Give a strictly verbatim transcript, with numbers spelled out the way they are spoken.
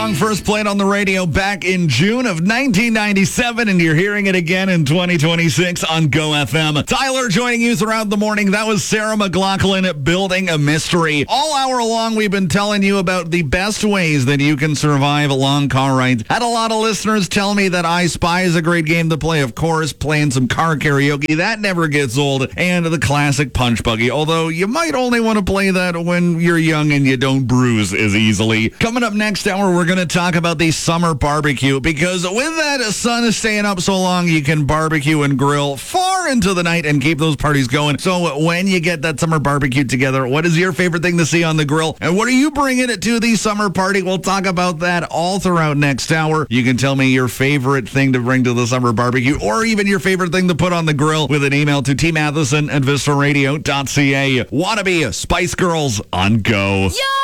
Song first played on the radio back in June of nineteen ninety-seven, and you're hearing it again in twenty twenty-six on Go F M. Tyler joining you throughout the morning. That was Sarah McLachlan, Building a Mystery. All hour long, we've been telling you about the best ways that you can survive a long car ride. Had a lot of listeners tell me that I Spy is a great game to play. Of course, playing some car karaoke, that never gets old. And the classic Punch Buggy, although you might only want to play that when you're young and you don't bruise as easily. Coming up next hour, we're going to talk about the summer barbecue, because with that sun staying up so long, you can barbecue and grill far into the night and keep those parties going. So when you get that summer barbecue together, what is your favorite thing to see on the grill? And what are you bringing it to the summer party? We'll talk about that all throughout next hour. You can tell me your favorite thing to bring to the summer barbecue, or even your favorite thing to put on the grill, with an email to t matheson at vista radio dot c a. Wannabe Spice Girls on Go. Yo!